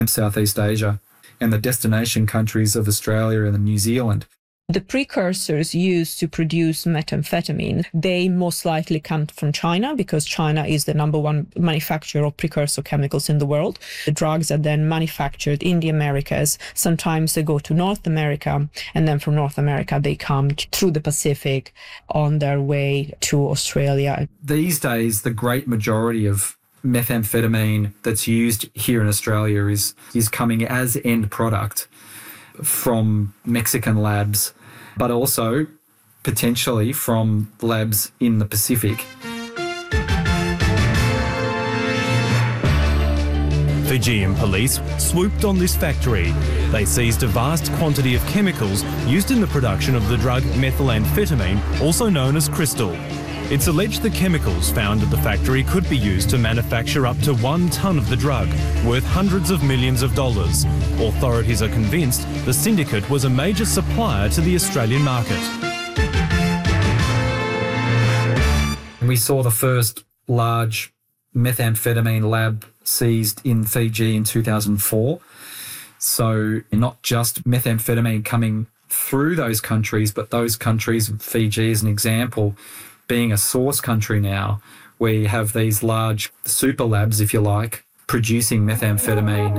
Southeast Asia and the destination countries of Australia and New Zealand. The precursors used to produce methamphetamine, they most likely come from China because China is the number one manufacturer of precursor chemicals in the world. The drugs are then manufactured in the Americas. Sometimes they go to North America, and then from North America they come through the Pacific on their way to Australia. These days, the great majority of methamphetamine that's used here in Australia is coming as end product from Mexican labs, but also potentially from labs in the Pacific. Fijian police swooped on this factory. They seized a vast quantity of chemicals used in the production of the drug methamphetamine, also known as crystal. It's alleged the chemicals found at the factory could be used to manufacture up to 1 tonne of the drug, worth hundreds of millions of dollars. Authorities are convinced the syndicate was a major supplier to the Australian market. We saw the first large methamphetamine lab seized in Fiji in 2004. So not just methamphetamine coming through those countries, but those countries, Fiji as an example, being a source country now, where you have these large super labs, if you like, producing methamphetamine.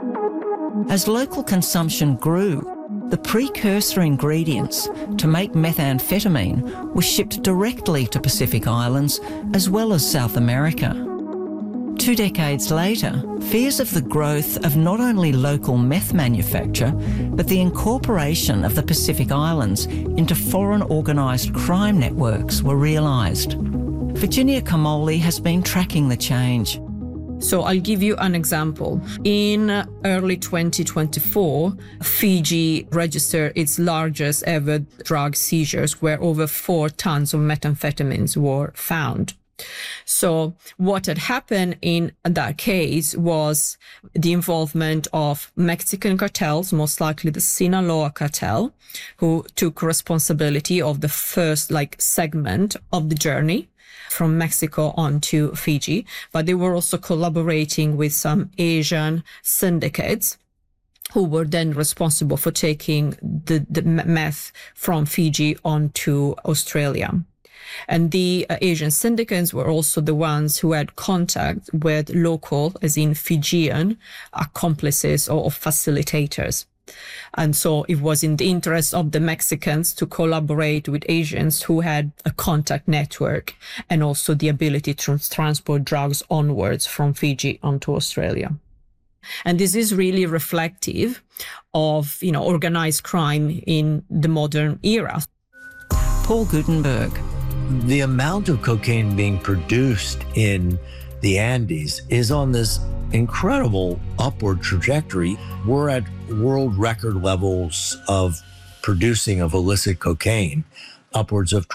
As local consumption grew, the precursor ingredients to make methamphetamine were shipped directly to Pacific Islands as well as South America. 2 decades later, fears of the growth of not only local meth manufacture, but the incorporation of the Pacific Islands into foreign organised crime networks were realised. Virginia Kamoli has been tracking the change. So I'll give you an example. In early 2024, Fiji registered its largest ever drug seizures, where over 4 tons of methamphetamines were found. So what had happened in that case was the involvement of Mexican cartels, most likely the Sinaloa cartel, who took responsibility of the first segment of the journey from Mexico on to Fiji. But they were also collaborating with some Asian syndicates who were then responsible for taking the meth from Fiji onto Australia. And the Asian syndicates were also the ones who had contact with local, as in Fijian, accomplices or facilitators. And so it was in the interest of the Mexicans to collaborate with Asians who had a contact network and also the ability to transport drugs onwards from Fiji onto Australia. And this is really reflective of, organized crime in the modern era. Paul Gutenberg. The amount of cocaine being produced in the Andes is on this incredible upward trajectory. We're at world record levels of producing of illicit cocaine, upwards of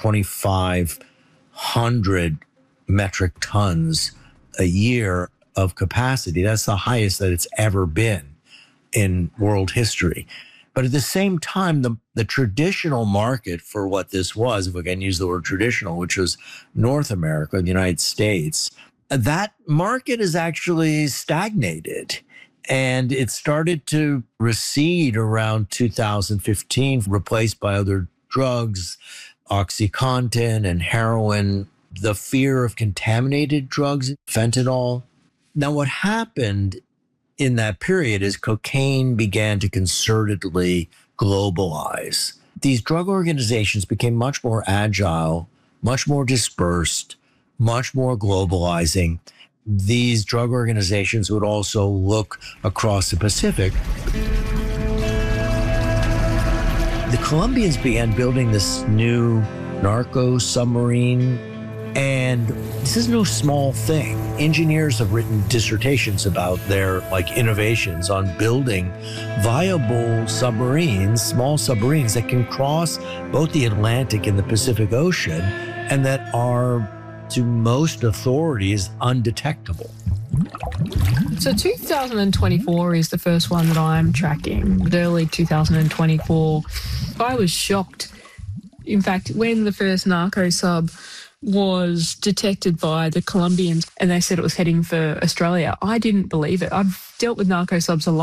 2,500 metric tons a year of capacity. That's the highest that it's ever been in world history. But at the same time, the traditional market for what this was, if we can use the word traditional, which was North America, the United States, that market is actually stagnated. And it started to recede around 2015, replaced by other drugs, OxyContin and heroin, the fear of contaminated drugs, fentanyl. Now, what happened in that period is cocaine began to concertedly globalize. These drug organizations became much more agile, much more dispersed, much more globalizing. These drug organizations would also look across the Pacific. The Colombians began building this new narco submarine, and this is no small thing. Engineers have written dissertations about their innovations on building viable submarines, small submarines that can cross both the Atlantic and the Pacific Ocean, and that are, to most authorities, undetectable. So 2024 is the first one that I'm tracking, early 2024. I was shocked. In fact, when the first narco sub was detected by the Colombians and they said it was heading for Australia, I didn't believe it. I've dealt with narco subs a lot.